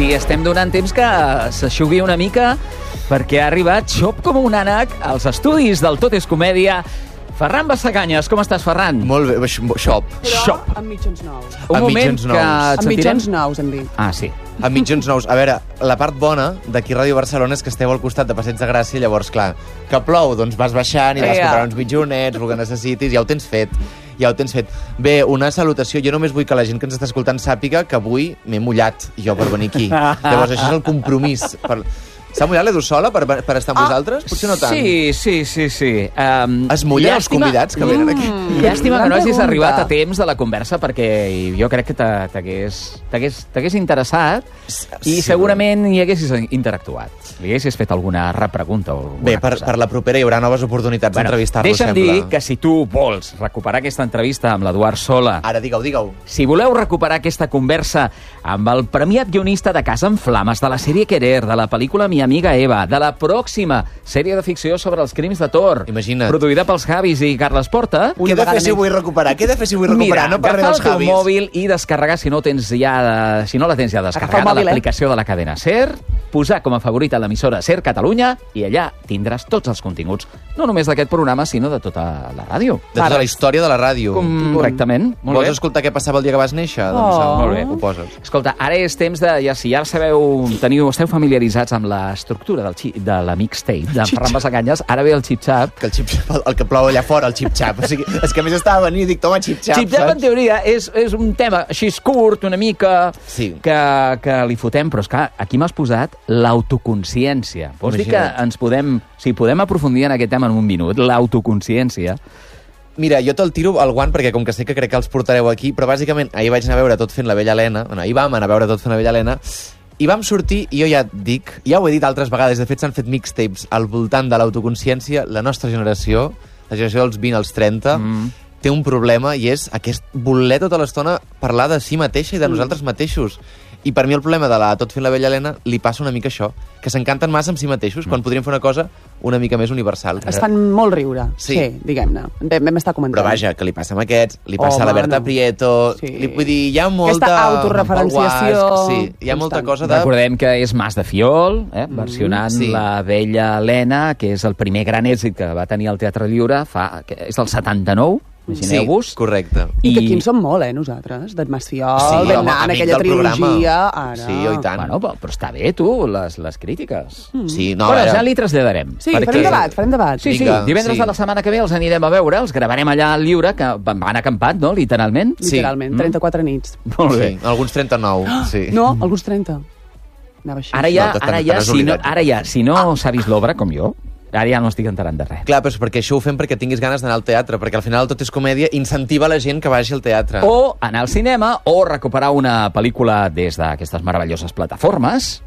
i estem donant temps que s'aixugui una mica perquè ha arribat xop com un ànec als estudis del Tot és Comèdia. Ferran Bassaganyes, com estàs, Ferran? Molt bé, xop. Però amb mitjons nous. Un moment que... Amb mitjons nous, hem dit. Ah, sí. Amb mitjons nous. A veure, la part bona d'aquí Ràdio Barcelona és que esteu al costat de Passeig de Gràcia, llavors, clar, que plou, doncs vas baixant i vas comprar uns mitjonets, el que necessitis, ja ho tens fet. Bé, una salutació. Jo només vull que la gent que ens està escoltant sàpiga que avui m'he mullat jo per venir aquí. Llavors, això és el compromís. S'ha mullat l'Edu sola per estar amb vosaltres? Potser no tant. Sí. Es mullen els convidats que venen aquí? Llàstima que no hagis arribat a temps de la conversa perquè jo crec que t'hagués interessat i segurament hi haguessis interactuat. Li haguessis fet alguna repregunta o alguna Bé, cosa. per la propera hi haurà noves oportunitats d'entrevistar-lo, deixa'm sembla. dir que si tu vols recuperar aquesta entrevista amb l'Eduard Sola... Ara, digue-ho. Si voleu recuperar aquesta conversa amb el premiat guionista de Casa en Flames, de la sèrie Querer, de la pel·lícula Mi amiga Eva, de la pròxima sèrie de ficció sobre els crims de Tor, imagina't, produïda pels Javis i Carles Porta... Què he de fer si vull recuperar? Mira, no parlem dels agafar el Javis. teu mòbil i descarregar, si no la tens ja descarregada, l'aplicació de la cadena SER, posar com a favorita l'emissora SER Catalunya i allà tindràs tots els continguts, no només d'aquest programa, sinó de tota la ràdio. De tota la història de la ràdio. Correctament. Vols escoltar què passava el dia que vas néixer? Doncs molt bé, ho poses. Escolta, ara és temps de... Si ja esteu familiaritzats amb l'estructura de la mixtape de Ferran Bassaganyes, ara ve el xip-xap. El que plou allà fora, el xip-xap. O sigui, és que a més estava venint i dic, toma, xip-xap. Xip-xap, en teoria, és un tema així curt, una mica, que li fotem, però és que aquí m'has posat l'autoconsciència. Vols dir que podem aprofundir en aquest tema en un minut? L'autoconsciència. Mira, jo te'l tiro al guant perquè com que sé que crec que els portareu aquí, però bàsicament ahir vaig anar a veure Tot fent la Vella Helena, ahir vam anar a veure Tot fent la Vella Helena, i vam sortir, i jo ja et dic, ja ho he dit altres vegades, de fet s'han fet mixtapes al voltant de l'autoconsciència, la nostra generació, la generació dels 20 als 30, té un problema i és aquest voler tota l'estona parlar de si mateixa i de nosaltres mateixos. I per mi el problema de la Tot fent la Vella Helena li passa una mica això, que s'encanten massa amb si mateixos, quan podríem fer una cosa una mica més universal. Es fan molt riure, sí, diguem-ne. Vam estar comentant. Però vaja, que li passa amb aquests, li passa a la Berta Prieto... Vull dir, hi ha molta... Aquesta autorreferenciació... Sí, hi ha molta cosa de... Recordem que és Mas de Fiol, versionant la Vella Helena, que és el primer gran èxit que va tenir al Teatre Lliure, és del 79, imagineu-vos. Sí, correcte. I que aquí en som molt, nosaltres, d'en Mas Fiol, vam anar en aquella trilogia, ara... Sí, i tant. Bueno, però està bé, tu, les crítiques. Sí, no, bueno, ja li traslladarem. Sí, farem debat. Sí, divendres de la setmana que ve els anirem a veure, els gravarem allà al Lliure, que van acampat, no?, literalment. Literalment, 34 nits. Molt bé. Alguns 39, sí. No, alguns 30. Ara ja, si no s'ha vist l'obra, com jo, ara ja no estic enterant de res. Clar, però és perquè això ho fem perquè tinguis ganes d'anar al teatre, perquè al final Tot és Comèdia incentiva la gent que vagi al teatre. O anar al cinema, o recuperar una pel·lícula des d'aquestes meravelloses plataformes,